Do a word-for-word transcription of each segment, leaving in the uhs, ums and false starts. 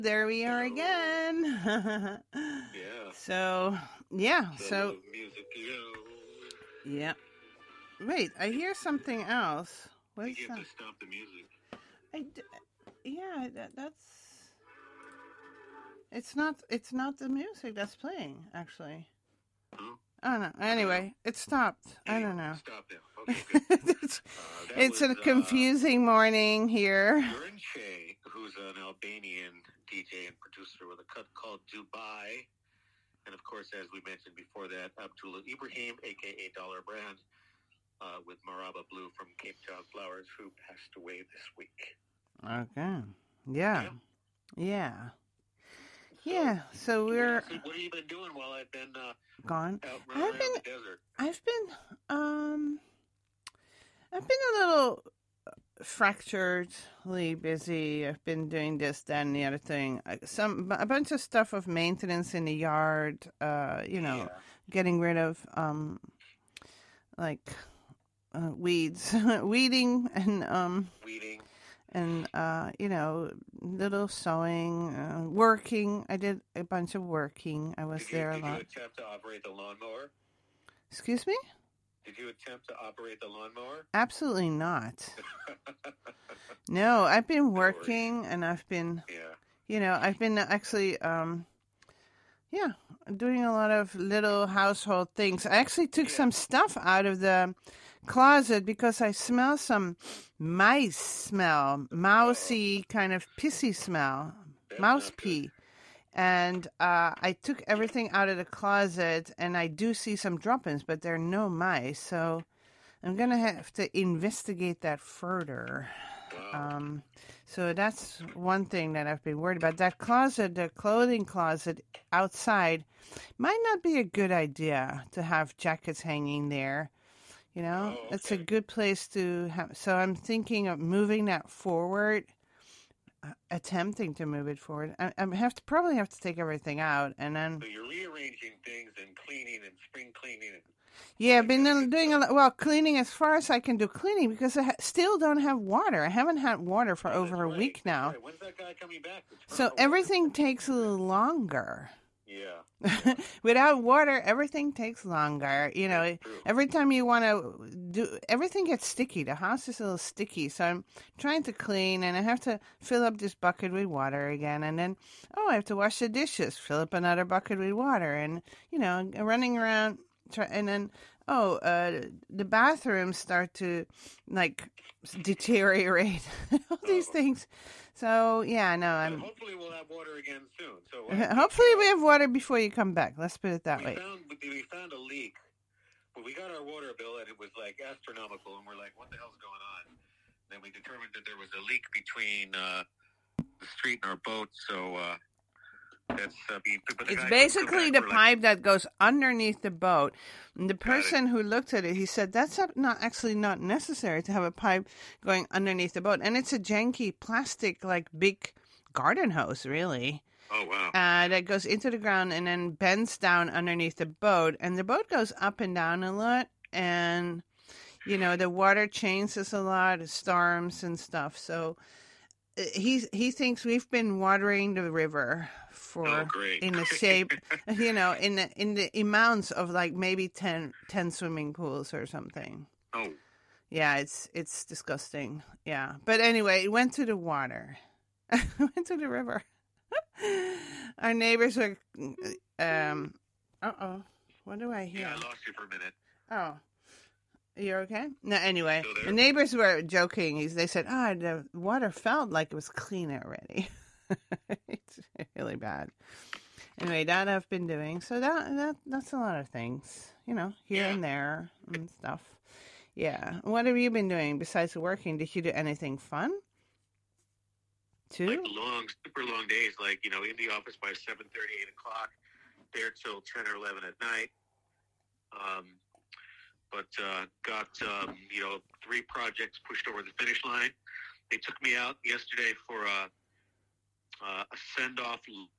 There we are again. Yeah. So, yeah. The So, music, you know, yeah. Wait, I hear something else. What we is have that? to stop the music. I d- yeah, that, that's. It's not. It's not the music that's playing. Actually. Huh? I don't know. Anyway, it stopped. I Anyway, don't know. Stop now. Okay, good. it's Uh, that it's was, a confusing uh, morning here. Durin Shea, who's an Albanian D J and producer with a cut called Dubai. And of course, as we mentioned before that, Abdullah Ibrahim, aka Dollar Brand, uh, with Maraba Blue from Cape Town Flowers, who passed away this week. Okay. Yeah. Yeah. Yeah. So, yeah. So we're. So what have you been doing while I've been uh, gone? out running I've around been. the desert? I've been. Um. I've been a little fracturedly busy. I've been doing this, that, and the other thing. Some a bunch of stuff of maintenance in the yard. Uh, you know, Yeah. getting rid of um, like uh, weeds, weeding, and um, Weeding. and uh, you know, little sewing, uh, working. I did a bunch of working. I was Did you, there a did lot. you attempt to operate the lawnmower? Excuse me? Did you attempt to operate the lawnmower? Absolutely not. No, I've been working, and I've been, Yeah. you know, I've been actually, um, yeah, doing a lot of little household things. I actually took Yeah. some stuff out of the closet because I smell some mice smell, mousy kind of pissy smell, That's mouse not good. pee. And uh, I took everything out of the closet, and I do see some drop-ins, but there are no mice. So I'm going to have to investigate that further. Wow. Um, so that's one thing that I've been worried about. That closet, the clothing closet outside, might not be a good idea to have jackets hanging there. You know, Oh, it's a okay. good place to have. So I'm thinking of moving that forward. Uh, attempting to move it forward. I, I have to probably have to take everything out, and then So you're rearranging things and cleaning and spring cleaning. And yeah, I've that been kind uh, of doing a stuff. lot. Well, cleaning as far as I can do cleaning because I ha- still don't have water. I haven't had water for Oh, over that's a right. week That's now, right. When's that guy coming back? to turn so our water everything on? takes a little longer. Yeah. Without water, everything takes longer. You know, That's true. every time you want to do, everything gets sticky. The house is a little sticky, so I'm trying to clean, and I have to fill up this bucket with water again, and then oh, I have to wash the dishes, fill up another bucket with water, and you know, running around, try, and then oh, uh, the bathrooms start to like deteriorate. All these Oh. things. So yeah, no, But I'm. hopefully we'll have water again soon. So uh, Hopefully, we, we have water before you come back. Let's put it that we way. found we found a leak. But we got our water bill and it was like astronomical, and we're like, what the hell's going on? Then we determined that there was a leak between uh, the street and our boat. So uh, that's uh, being. But the It's guy basically come the back, we're pipe that goes underneath the boat. And the Got it. person who looked at it, he said that's not not actually not necessary to have a pipe going underneath the boat. And it's a janky plastic, like big garden hose, really. Like, oh wow. Uh, that goes into the ground and then bends down underneath the boat. And the boat goes up and down a lot. And, you know, the water changes a lot, storms and stuff. So uh, he, he thinks we've been watering the river for Oh, great. in the shape, you know, in the, in the amounts of like maybe ten, ten swimming pools or something. Oh, Yeah, it's it's disgusting. Yeah. But anyway, it went to the water. Went to the river. Our neighbors were um uh-oh. What do I hear? yeah, I lost you for a minute. Oh. You're okay? No, anyway, Still there? the neighbors were joking. He's- They said, "Ah, the water felt like it was clean already." It's really bad. Anyway, that I've been doing. So that that that's a lot of things, you know, here Yeah. and there and stuff. Yeah. What have you been doing besides working? Did you do anything fun? Too? Like long, super long days, like, you know, in the office by seven thirty, eight o'clock, there till ten or eleven at night. Um, but uh, got, um, you know, three projects pushed over the finish line. They took me out yesterday for a, uh, a send-off.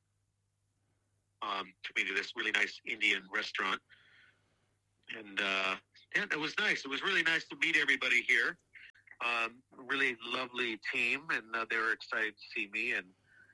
Um, took me to this really nice Indian restaurant. And, uh, yeah, it was nice. It was really nice to meet everybody here. Um, really lovely team, and uh, they were excited to see me. And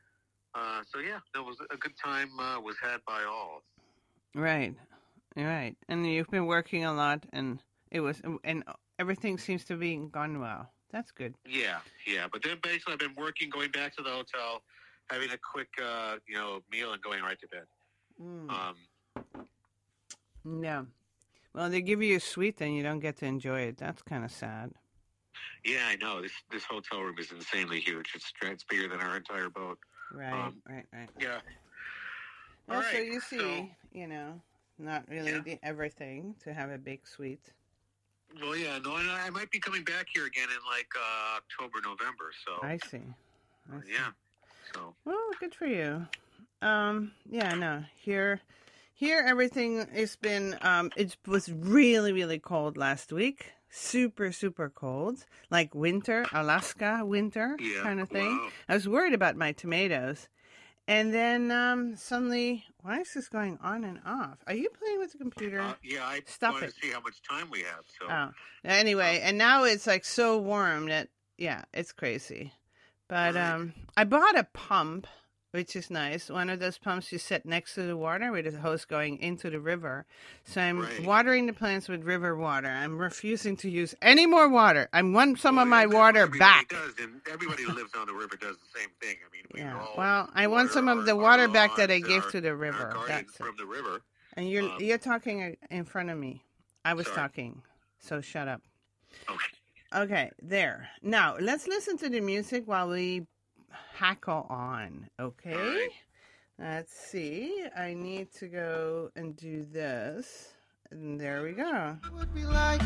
Uh, so yeah, that was a good time. Uh, was had by all. Right, right. And you've been working a lot, and it was, and everything seems to be gone well. That's good. Yeah, yeah. But then basically, I've been working, going back to the hotel, having a quick, uh, you know, meal, and going right to bed. Mm. Um, yeah. Well, they give you a suite, then you don't get to enjoy it. That's kind of sad. Yeah, I know. This this hotel room is insanely huge. It's it's bigger than our entire boat. Right, um, right, right. Yeah. Well, All right. so you see, so, you know, not really yeah. the everything to have a big suite. Well, yeah, no, and I might be coming back here again in like uh, October, November. So I see. I see. yeah. So well, good for you. Um, yeah, no, here, here everything has been. Um, it was really, really cold last week. Super, super cold, like winter, Alaska winter yeah. kind of thing. Wow. I was worried about my tomatoes. And then um, suddenly, why is this going on and off? Are you playing with the computer? Uh, yeah, I Stop wanted it. to see how much time we have. So Oh, anyway, and now it's like so warm that yeah, it's crazy. But Right. um, I bought a pump, which is nice. One of those pumps you set next to the water with a hose going into the river. So I'm Right. watering the plants with river water. I'm refusing to use any more water. I want some Well, of my and that's water what everybody back. Does, and everybody who lives on the river does the same thing. I mean, we Yeah. all Well, I want water some of our- the our water back that I lawns and gave our- to the our river. gardens That's it. from the river. And you're Um, you're talking in front of me. I was sorry. talking, so shut up. Okay. Okay, there. Now let's listen to the music while we hackle on. Okay. All right. Let's see. I need to go and do this. And there we go. Would be like